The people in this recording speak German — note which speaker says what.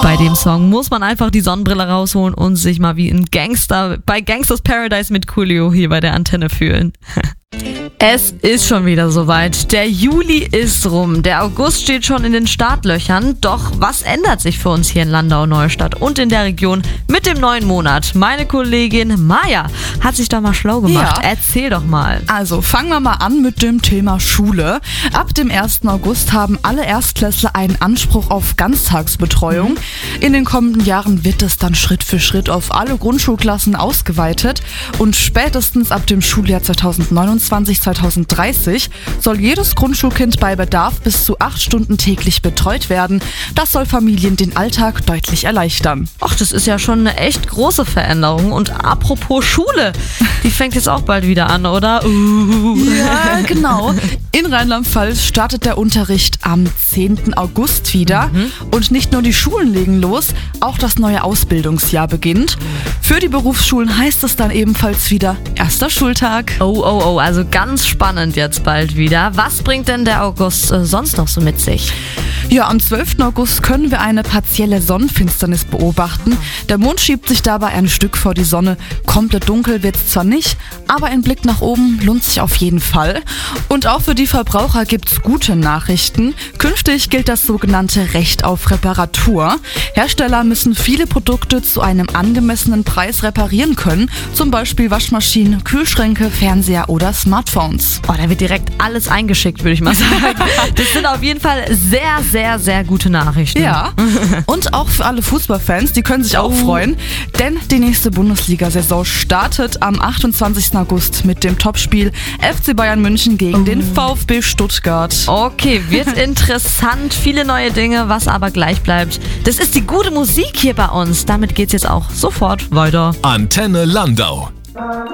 Speaker 1: Bei dem Song muss man einfach die Sonnenbrille rausholen und sich mal wie ein Gangster bei Gangsters Paradise mit Coolio hier bei der Antenne fühlen. Es ist schon wieder soweit. Der Juli ist rum. Der August steht schon in den Startlöchern. Doch was ändert sich für uns hier in Landau-Neustadt und in der Region mit dem neuen Monat? Meine Kollegin Maja hat sich da mal schlau gemacht.
Speaker 2: Ja.
Speaker 1: Erzähl doch mal.
Speaker 2: Also fangen wir mal an mit dem Thema Schule. Ab dem 1. August haben alle Erstklässler einen Anspruch auf Ganztagsbetreuung. In den kommenden Jahren wird es dann Schritt für Schritt auf alle Grundschulklassen ausgeweitet. Und spätestens ab dem Schuljahr 2029/2030 soll jedes Grundschulkind bei Bedarf bis zu 8 Stunden täglich betreut werden. Das soll Familien den Alltag deutlich erleichtern.
Speaker 1: Ach, das ist ja schon eine echt große Veränderung. Und apropos Schule, die fängt jetzt auch bald wieder an, oder?
Speaker 2: Ja, genau. In Rheinland-Pfalz startet der Unterricht am 10. August wieder. Und nicht nur die Schulen legen los, auch das neue Ausbildungsjahr beginnt. Für die Berufsschulen heißt es dann ebenfalls wieder erster Schultag.
Speaker 1: Oh, also ganz spannend jetzt bald wieder. Was bringt denn der August sonst noch so mit sich?
Speaker 2: Ja, am 12. August können wir eine partielle Sonnenfinsternis beobachten. Der Mond schiebt sich dabei ein Stück vor die Sonne. Komplett dunkel wird es zwar nicht, aber ein Blick nach oben lohnt sich auf jeden Fall. Und auch für die Verbraucher gibt's gute Nachrichten. Künftig gilt das sogenannte Recht auf Reparatur. Hersteller müssen viele Produkte zu einem angemessenen Preis reparieren können. Zum Beispiel Waschmaschinen, Kühlschränke, Fernseher oder Smartphones.
Speaker 1: Oh, da wird direkt alles eingeschickt, würde ich mal sagen. Das sind auf jeden Fall sehr, sehr, sehr gute Nachrichten.
Speaker 2: Ja, und auch für alle Fußballfans, die können sich auch freuen, denn die nächste Bundesliga-Saison startet am 28. August mit dem Topspiel FC Bayern München gegen den VfB Stuttgart.
Speaker 1: Okay, wird interessant, viele neue Dinge, was aber gleich bleibt. Das ist die gute Musik hier bei uns. Damit geht's jetzt auch sofort weiter.
Speaker 3: Antenne Landau.